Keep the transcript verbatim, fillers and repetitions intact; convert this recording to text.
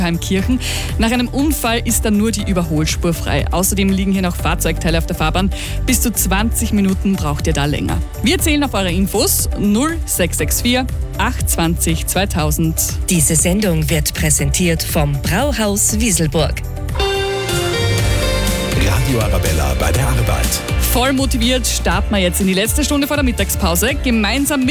Kirchen. Nach einem Unfall ist dann nur die Überholspur frei. Außerdem liegen hier noch Fahrzeugteile auf der Fahrbahn. Bis zu zwanzig Minuten braucht ihr da länger. Wir zählen auf eure Infos null sechs sechs vier acht zwanzig zweitausend. Diese Sendung wird präsentiert vom Brauhaus Wieselburg. Radio Arabella bei der Arbeit. Voll motiviert starten wir jetzt in die letzte Stunde vor der Mittagspause. Gemeinsam mit